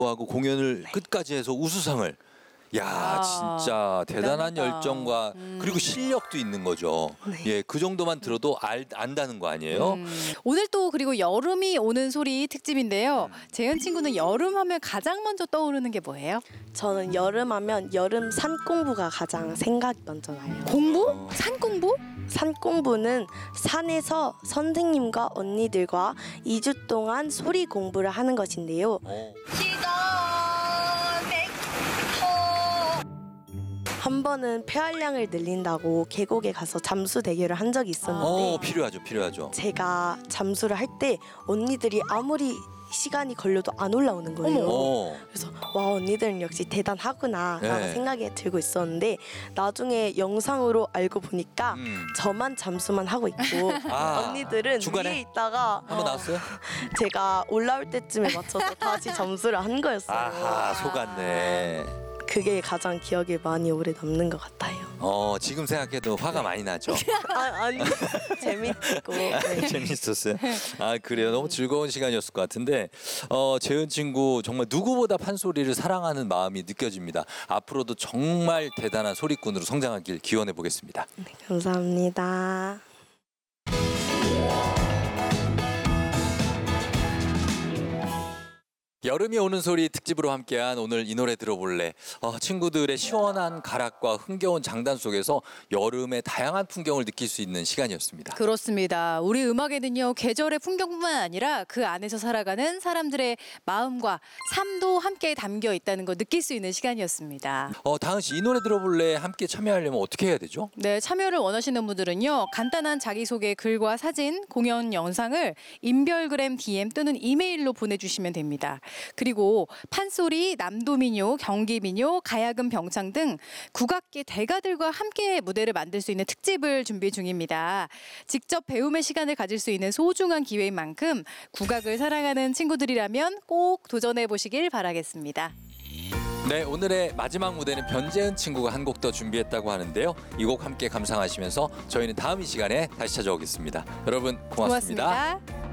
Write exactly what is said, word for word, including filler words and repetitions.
하고 공연을 끝까지 해서 우수상을. 야, 아, 진짜 대단한 대단하다. 열정과 음. 그리고 실력도 있는 거죠. 네. 예, 그 정도만 들어도 알, 안다는 거 아니에요? 음. 오늘 또 그리고 여름이 오는 소리 특집인데요. 재현 친구는 여름 하면 가장 먼저 떠오르는 게 뭐예요? 저는 여름 하면 여름 산 공부가 가장 생각이 먼저 나요. 공부? 산 공부? 산 공부는 산에서 선생님과 언니들과 이 주 동안 소리 공부를 하는 것인데요. 어. 한 번은 폐활량을 늘린다고 계곡에 가서 잠수 대결을 한 적이 있었는데 어, 필요하죠, 필요하죠. 제가 잠수를 할 때 언니들이 아무리 시간이 걸려도 안 올라오는 거예요. 어. 그래서 와, 언니들은 역시 대단하구나 라는 네. 생각이 들고 있었는데 나중에 영상으로 알고 보니까 음. 저만 잠수만 하고 있고 아, 언니들은 중간에? 위에 있다가 한번 나왔어요? 제가 올라올 때쯤에 맞춰서 다시 잠수를 한 거였어요. 아하, 속았네. 그게 가장 기억에 많이 오래 남는 것 같아요. 어, 지금 생각해도 화가 많이 나죠. 아, 아니 재밌고 네. 재밌었어요. 아, 그래요. 너무 즐거운 시간이었을 것 같은데, 어, 재은 친구 정말 누구보다 판소리를 사랑하는 마음이 느껴집니다. 앞으로도 정말 대단한 소리꾼으로 성장하길 기원해 보겠습니다. 네, 감사합니다. 여름이 오는 소리 특집으로 함께한 오늘 이 노래 들어볼래. 어, 친구들의 시원한 가락과 흥겨운 장단 속에서 여름의 다양한 풍경을 느낄 수 있는 시간이었습니다. 그렇습니다. 우리 음악에는요, 계절의 풍경뿐만 아니라 그 안에서 살아가는 사람들의 마음과 삶도 함께 담겨 있다는 걸 느낄 수 있는 시간이었습니다. 어, 다은 씨, 이 노래 들어볼래 함께 참여하려면 어떻게 해야 되죠? 네, 참여를 원하시는 분들은요, 간단한 자기소개 글과 사진, 공연 영상을 인별그램 디엠 또는 이메일로 보내주시면 됩니다. 그리고 판소리, 남도민요, 경기민요, 가야금 병창 등 국악계 대가들과 함께 무대를 만들 수 있는 특집을 준비 중입니다. 직접 배움의 시간을 가질 수 있는 소중한 기회인 만큼 국악을 사랑하는 친구들이라면 꼭 도전해 보시길 바라겠습니다. 네, 오늘의 마지막 무대는 변재은 친구가 한 곡 더 준비했다고 하는데요. 이 곡 함께 감상하시면서 저희는 다음 이 시간에 다시 찾아오겠습니다. 여러분 고맙습니다. 고맙습니다.